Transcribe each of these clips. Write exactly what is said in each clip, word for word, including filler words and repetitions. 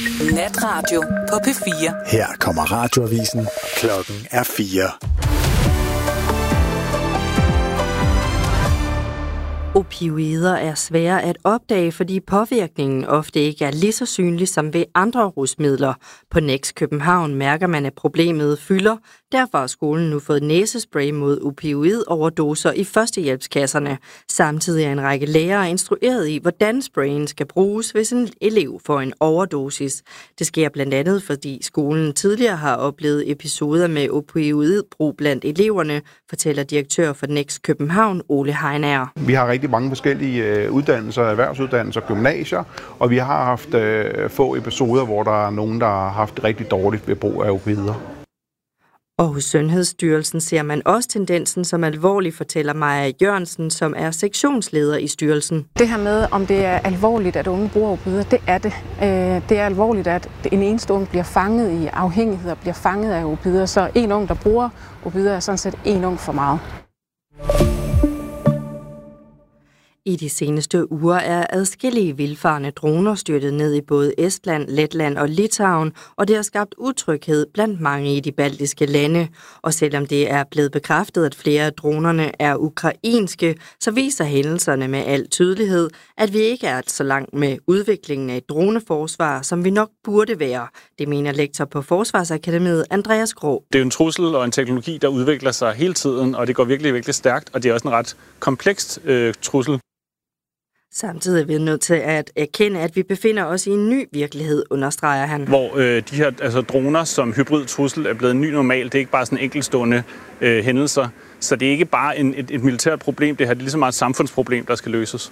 Natradio på P fire. Her kommer radioavisen. Klokken er fire. Opioider er svære at opdage, fordi påvirkningen ofte ikke er lige så synlig som ved andre rusmidler. På Next København mærker man, at problemet fylder. Derfor har skolen nu fået næsespray mod opioidoverdoser i førstehjælpskasserne. Samtidig er en række lærere instrueret i, hvordan sprayen skal bruges, hvis en elev får en overdosis. Det sker blandt andet, fordi skolen tidligere har oplevet episoder med opioidbrug blandt eleverne, fortæller direktør for Next København, Ole Heinager. Vi har rigtig mange forskellige uddannelser, erhvervsuddannelser, gymnasier, og vi har haft øh, få episoder, hvor der er nogen, der har haft det rigtig dårligt ved brug af opioider. Og hos Sundhedsstyrelsen ser man også tendensen som alvorlig, fortæller Maja Jørgensen, som er sektionsleder i styrelsen. Det her med, om det er alvorligt, at unge bruger opioider, det er det. Det er alvorligt, at en eneste ung bliver fanget i afhængighed og bliver fanget af opioider. Så en ung, der bruger opioider, er sådan set en ung for meget. I de seneste uger er adskillige vildfarne droner styrtet ned i både Estland, Letland og Litauen, og det har skabt utryghed blandt mange i de baltiske lande. Og selvom det er blevet bekræftet, at flere af dronerne er ukrainske, så viser hændelserne med al tydelighed, at vi ikke er så langt med udviklingen af et droneforsvar, som vi nok burde være. Det mener lektor på Forsvarsakademiet, Andreas Grå. Det er en trussel og en teknologi, der udvikler sig hele tiden, og det går virkelig, virkelig stærkt, og det er også en ret komplekst øh, trussel. Samtidig er vi nødt til at erkende, at vi befinder os i en ny virkelighed, understreger han. Hvor øh, de her altså, droner som hybridtrussel er blevet en ny normal. Det er ikke bare sådan enkeltstående øh, hændelser. Så det er ikke bare en, et, et militært problem. Det her det er ligesom meget et samfundsproblem, der skal løses.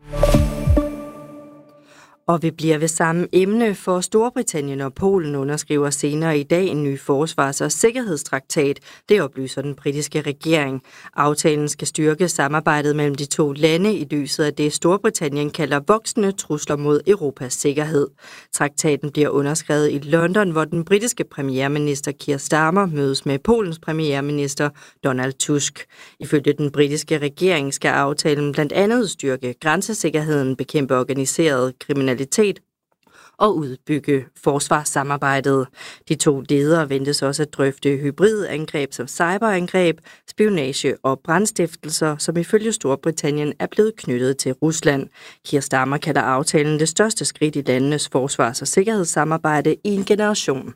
Og vi bliver ved samme emne, for Storbritannien og Polen underskriver senere i dag en ny forsvars- og sikkerhedstraktat. Det oplyser den britiske regering. Aftalen skal styrke samarbejdet mellem de to lande i lyset af det, Storbritannien kalder voksende trusler mod Europas sikkerhed. Traktaten bliver underskrevet i London, hvor den britiske premierminister Keir Starmer mødes med Polens premierminister Donald Tusk. Ifølge den britiske regering skal aftalen blandt andet styrke grænsesikkerheden, bekæmpe organiseret kriminalitet og udbygge forsvarssamarbejdet. De to ledere ventes også at drøfte hybridangreb som cyberangreb, spionage og brandstiftelser, som ifølge Storbritannien er blevet knyttet til Rusland. Keir Starmer kalder aftalen det største skridt i landenes forsvars- og sikkerhedssamarbejde i en generation.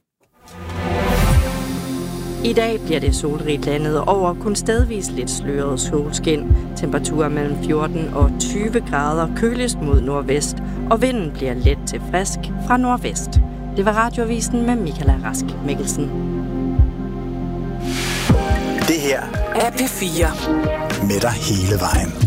I dag bliver det solrigt landet over, kun stedvis lidt sløret solskin. Temperaturer mellem fjorten og tyve grader, køligst mod nordvest, og vinden bliver let til frisk fra nordvest. Det var radioavisen med Michaela Rask Mikkelsen. Det her er P fire. Med dig hele vejen.